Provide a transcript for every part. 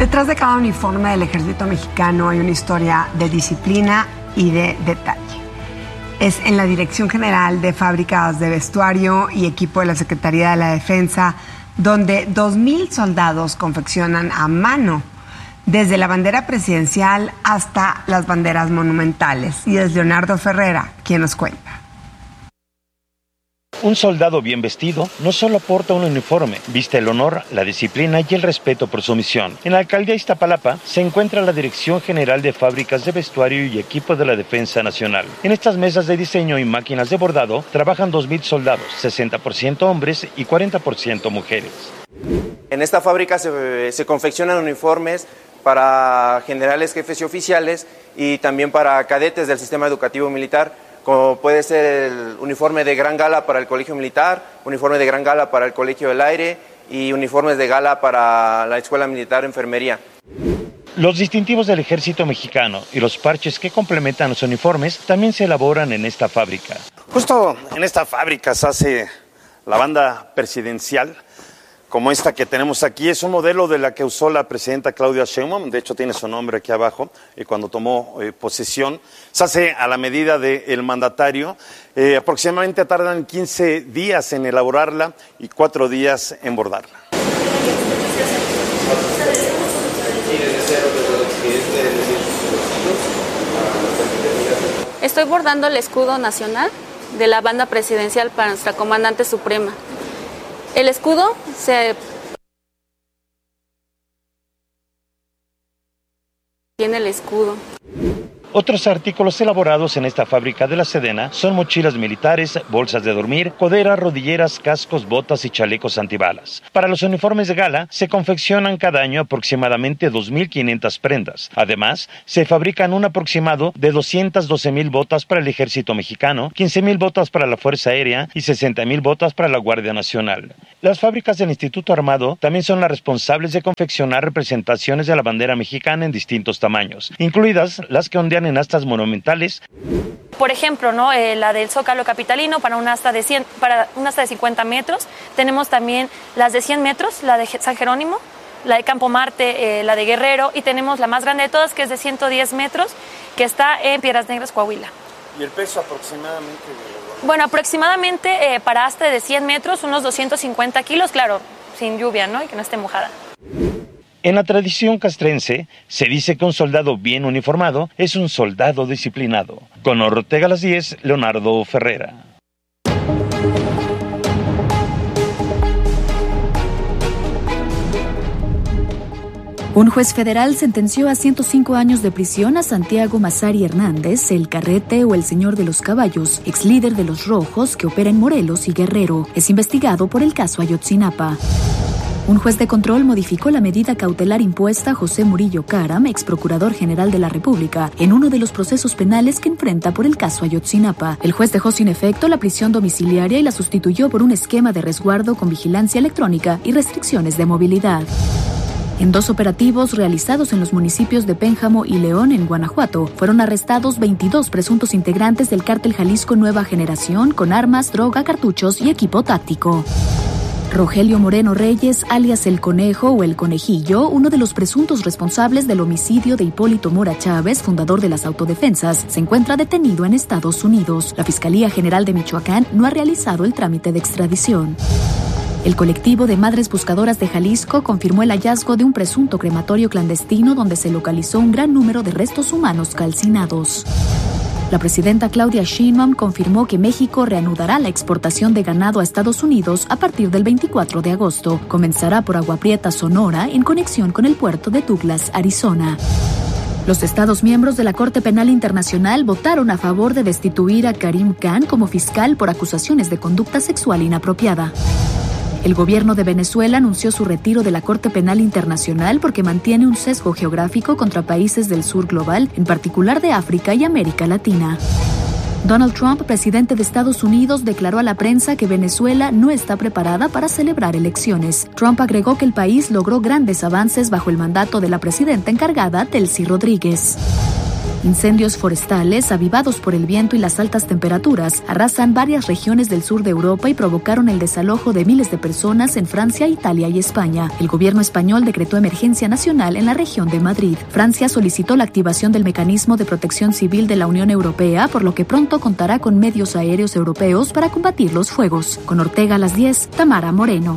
Detrás de cada uniforme del ejército mexicano hay una historia de disciplina y de detalle. Es en la Dirección General de Fábricas de Vestuario y Equipo de la Secretaría de la Defensa donde 2,000 soldados confeccionan a mano desde la bandera presidencial hasta las banderas monumentales. Y es Leonardo Ferrera quien nos cuenta. Un soldado bien vestido no solo porta un uniforme, viste el honor, la disciplina y el respeto por su misión. En la alcaldía Iztapalapa se encuentra la Dirección General de Fábricas de Vestuario y Equipo de la Defensa Nacional. En estas mesas de diseño y máquinas de bordado trabajan 2,000 soldados, 60% hombres y 40% mujeres. En esta fábrica se confeccionan uniformes para generales, jefes y oficiales y también para cadetes del sistema educativo militar, como puede ser el uniforme de gran gala para el Colegio Militar, uniforme de gran gala para el Colegio del Aire y uniformes de gala para la Escuela Militar de Enfermería. Los distintivos del Ejército Mexicano y los parches que complementan los uniformes también se elaboran en esta fábrica. Justo en esta fábrica se hace la banda presidencial, como esta que tenemos aquí. Es un modelo de la que usó la presidenta Claudia Sheinbaum, de hecho tiene su nombre aquí abajo, cuando tomó posesión. Se hace a la medida del mandatario, aproximadamente tardan 15 días en elaborarla y 4 días en bordarla. Estoy bordando el escudo nacional de la banda presidencial para nuestra comandante suprema. El escudo tiene el escudo. Otros artículos elaborados en esta fábrica de la Sedena son mochilas militares, bolsas de dormir, coderas, rodilleras, cascos, botas y chalecos antibalas. Para los uniformes de gala se confeccionan cada año aproximadamente 2,500 prendas. Además, se fabrican un aproximado de 212,000 botas para el Ejército Mexicano, 15,000 botas para la Fuerza Aérea y 60,000 botas para la Guardia Nacional. Las fábricas del Instituto Armado también son las responsables de confeccionar representaciones de la bandera mexicana en distintos tamaños, incluidas las que ondean en astas monumentales. Por ejemplo, la del Zócalo capitalino para un asta de 50 metros. Tenemos también las de 100 metros, la de San Jerónimo, la de Campo Marte, la de Guerrero, y tenemos la más grande de todas, que es de 110 metros, que está en Piedras Negras, Coahuila. ¿Y el peso aproximadamente? Bueno, aproximadamente para asta de 100 metros, unos 250 kilos, claro, sin lluvia, y que no esté mojada. En la tradición castrense, se dice que un soldado bien uniformado es un soldado disciplinado. Con Ortega a las 10, Leonardo Ferrera. Un juez federal sentenció a 105 años de prisión a Santiago Massari Hernández, el Carrete o el Señor de los Caballos, ex líder de los Rojos que opera en Morelos y Guerrero. Es investigado por el caso Ayotzinapa. Un juez de control modificó la medida cautelar impuesta a José Murillo Caram, ex procurador general de la República, en uno de los procesos penales que enfrenta por el caso Ayotzinapa. El juez dejó sin efecto la prisión domiciliaria y la sustituyó por un esquema de resguardo con vigilancia electrónica y restricciones de movilidad. En 2 operativos realizados en los municipios de Pénjamo y León, en Guanajuato, fueron arrestados 22 presuntos integrantes del cártel Jalisco Nueva Generación con armas, droga, cartuchos y equipo táctico. Rogelio Moreno Reyes, alias El Conejo o El Conejillo, uno de los presuntos responsables del homicidio de Hipólito Mora Chávez, fundador de las autodefensas, se encuentra detenido en Estados Unidos. La Fiscalía General de Michoacán no ha realizado el trámite de extradición. El colectivo de Madres Buscadoras de Jalisco confirmó el hallazgo de un presunto crematorio clandestino donde se localizó un gran número de restos humanos calcinados. La presidenta Claudia Sheinbaum confirmó que México reanudará la exportación de ganado a Estados Unidos a partir del 24 de agosto. Comenzará por Agua Prieta, Sonora, en conexión con el puerto de Douglas, Arizona. Los Estados miembros de la Corte Penal Internacional votaron a favor de destituir a Karim Khan como fiscal por acusaciones de conducta sexual inapropiada. El gobierno de Venezuela anunció su retiro de la Corte Penal Internacional porque mantiene un sesgo geográfico contra países del sur global, en particular de África y América Latina. Donald Trump, presidente de Estados Unidos, declaró a la prensa que Venezuela no está preparada para celebrar elecciones. Trump agregó que el país logró grandes avances bajo el mandato de la presidenta encargada, Delcy Rodríguez. Incendios forestales, avivados por el viento y las altas temperaturas, arrasan varias regiones del sur de Europa y provocaron el desalojo de miles de personas en Francia, Italia y España. El gobierno español decretó emergencia nacional en la región de Madrid. Francia solicitó la activación del mecanismo de protección civil de la Unión Europea, por lo que pronto contará con medios aéreos europeos para combatir los fuegos. Con Ortega a las 10, Tamara Moreno.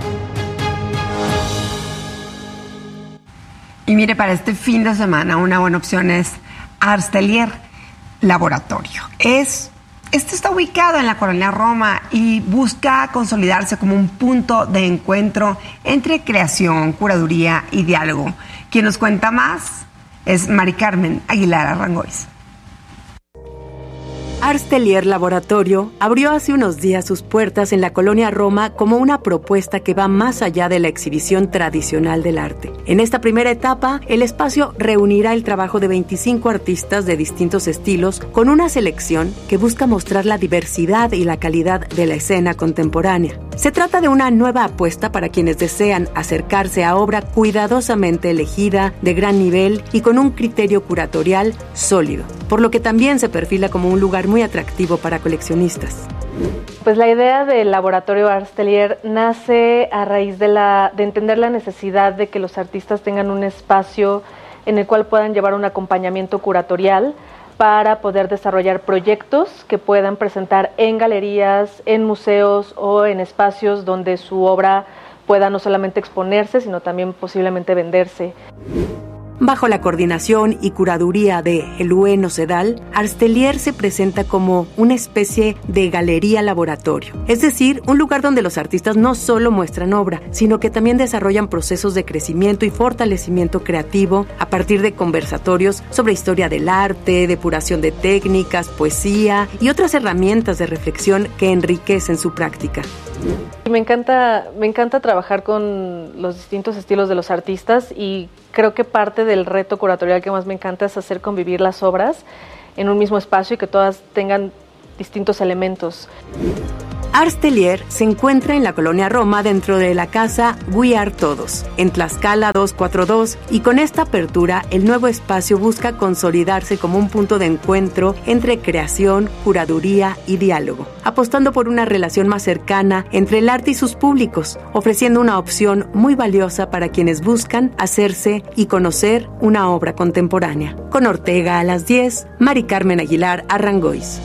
Y mire, para este fin de semana una buena opción es Arstelier Laboratorio. Este está ubicado en la Colonia Roma y busca consolidarse como un punto de encuentro entre creación, curaduría y diálogo. Quien nos cuenta más es Mari Carmen Aguilar Arrangois. Arstelier Laboratorio abrió hace unos días sus puertas en la Colonia Roma como una propuesta que va más allá de la exhibición tradicional del arte. En esta primera etapa, el espacio reunirá el trabajo de 25 artistas de distintos estilos con una selección que busca mostrar la diversidad y la calidad de la escena contemporánea. Se trata de una nueva apuesta para quienes desean acercarse a obra cuidadosamente elegida, de gran nivel y con un criterio curatorial sólido, por lo que también se perfila como un lugar muy atractivo para coleccionistas. Pues la idea del laboratorio Arstelier nace a raíz de entender la necesidad de que los artistas tengan un espacio en el cual puedan llevar un acompañamiento curatorial para poder desarrollar proyectos que puedan presentar en galerías, en museos o en espacios donde su obra pueda no solamente exponerse, sino también posiblemente venderse. Bajo la coordinación y curaduría de Elue Nocedal, Arstelier se presenta como una especie de galería laboratorio, es decir, un lugar donde los artistas no solo muestran obra, sino que también desarrollan procesos de crecimiento y fortalecimiento creativo a partir de conversatorios sobre historia del arte, depuración de técnicas, poesía y otras herramientas de reflexión que enriquecen su práctica. Me encanta trabajar con los distintos estilos de los artistas y creo que parte del reto curatorial que más me encanta es hacer convivir las obras en un mismo espacio y que todas tengan distintos elementos. Arstelier se encuentra en la Colonia Roma dentro de la casa We Are Todos, en Tlaxcala 242, y con esta apertura el nuevo espacio busca consolidarse como un punto de encuentro entre creación, curaduría y diálogo, apostando por una relación más cercana entre el arte y sus públicos, ofreciendo una opción muy valiosa para quienes buscan hacerse y conocer una obra contemporánea. Con Ortega a las 10, Mari Carmen Aguilar Arrangois.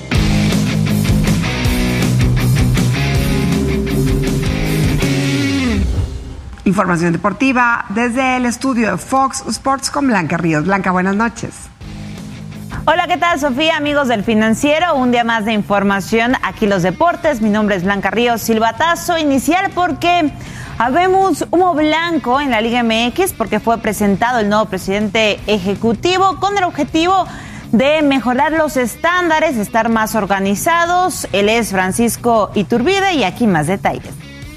Información deportiva desde el estudio de Fox Sports con Blanca Ríos. Blanca, buenas noches. Hola, ¿qué tal, Sofía? Amigos del Financiero, un día más de información, aquí los deportes. Mi nombre es Blanca Ríos. Silbatazo inicial porque habemos humo blanco en la Liga MX porque fue presentado el nuevo presidente ejecutivo con el objetivo de mejorar los estándares, estar más organizados. Él es Francisco Iturbide y aquí más detalles.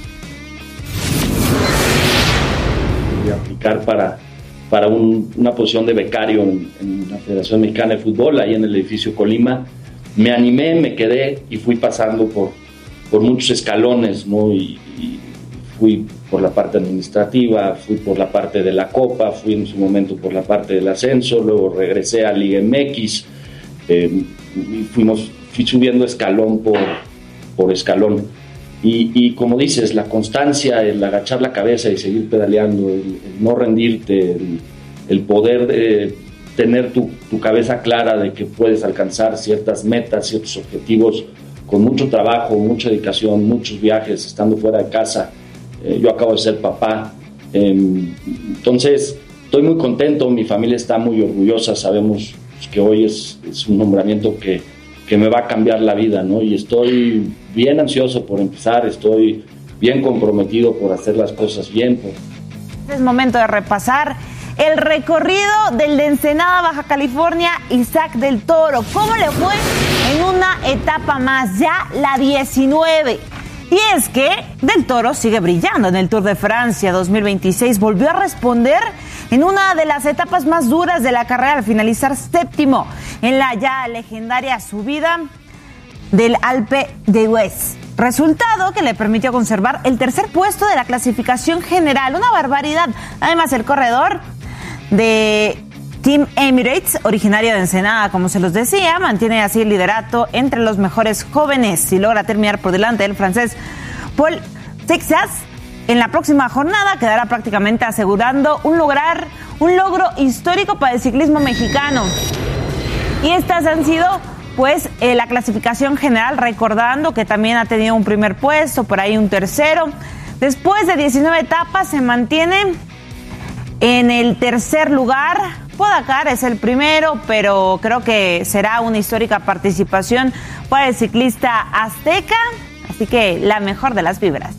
Aplicar para una posición de becario en la Federación Mexicana de Fútbol, ahí en el edificio Colima. Me animé, me quedé y fui pasando por muchos escalones, ¿no? Y fui por la parte administrativa, fui por la parte de la Copa, fui en su momento por la parte del ascenso, luego regresé a Liga MX, y fui subiendo escalón por escalón. Y como dices, la constancia, el agachar la cabeza y seguir pedaleando, el no rendirte, el poder tener tu cabeza clara de que puedes alcanzar ciertas metas, ciertos objetivos con mucho trabajo, mucha dedicación, muchos viajes, estando fuera de casa. Yo acabo de ser papá, entonces estoy muy contento, mi familia está muy orgullosa, sabemos que hoy es un nombramiento que me va a cambiar la vida, ¿no? Y estoy bien ansioso por empezar, estoy bien comprometido por hacer las cosas bien. Es momento de repasar el recorrido del de Ensenada, Baja California, Isaac del Toro. ¿Cómo le fue en una etapa más, ya la 19? Y es que Del Toro sigue brillando en el Tour de Francia 2026. Volvió a responder en una de las etapas más duras de la carrera al finalizar séptimo en la ya legendaria subida del Alpe d'Huez. Resultado que le permitió conservar el tercer puesto de la clasificación general. Una barbaridad. Además, el corredor de Team Emirates, originario de Ensenada, como se los decía, mantiene así el liderato entre los mejores jóvenes y logra terminar por delante del francés Paul Texas. En la próxima jornada quedará prácticamente asegurando un logro histórico para el ciclismo mexicano. Y estas han sido pues la clasificación general, recordando que también ha tenido un primer puesto, por ahí un tercero. Después de 19 etapas se mantiene en el tercer lugar. Pogačar es el primero, pero creo que será una histórica participación para el ciclista azteca, así que la mejor de las vibras.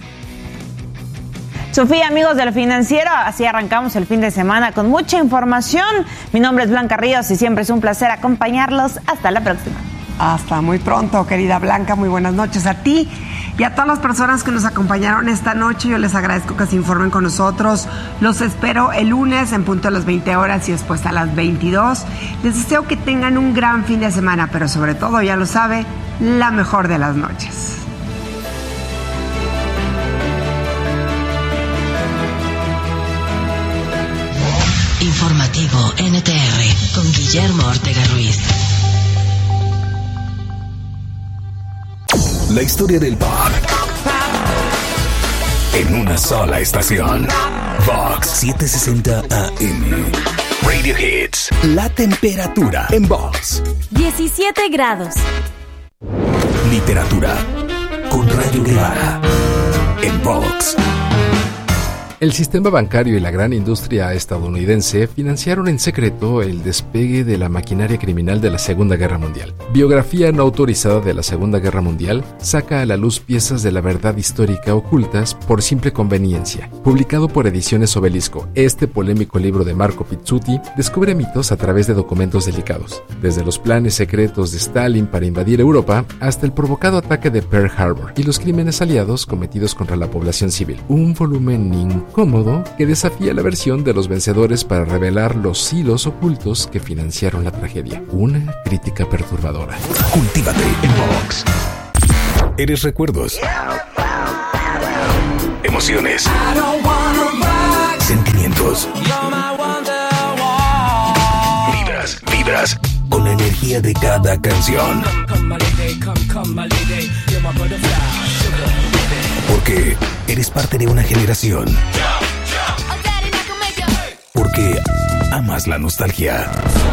Sofía, amigos del Financiero, así arrancamos el fin de semana con mucha información. Mi nombre es Blanca Ríos y siempre es un placer acompañarlos. Hasta la próxima. Hasta muy pronto, querida Blanca. Muy buenas noches a ti y a todas las personas que nos acompañaron esta noche. Yo les agradezco que se informen con nosotros. Los espero el lunes en punto a las 20 horas y después a las 22. Les deseo que tengan un gran fin de semana, pero sobre todo, ya lo sabe, la mejor de las noches. Informativo NTR con Guillermo Ortega Ruiz. La historia del pop en una sola estación. Vox 760 AM. Radio Hits. La temperatura en Vox. 17 grados. Literatura con Rayo Guevara en Vox. El sistema bancario y la gran industria estadounidense financiaron en secreto el despegue de la maquinaria criminal de la Segunda Guerra Mundial. Biografía no autorizada de la Segunda Guerra Mundial saca a la luz piezas de la verdad histórica ocultas por simple conveniencia. Publicado por Ediciones Obelisco, este polémico libro de Marco Pizzuti descubre mitos a través de documentos delicados, desde los planes secretos de Stalin para invadir Europa hasta el provocado ataque de Pearl Harbor y los crímenes aliados cometidos contra la población civil. Un volumen incómodo que desafía la versión de los vencedores para revelar los hilos ocultos que financiaron la tragedia. Una crítica perturbadora. Cultívate en Vox. Eres recuerdos, emociones, sentimientos, vibras con la energía de cada canción. Porque eres parte de una generación. Porque amas la nostalgia.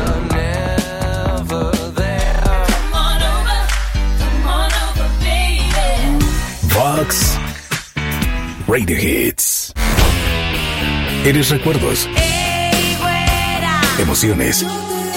Vox Radio Hits. Eres recuerdos, emociones,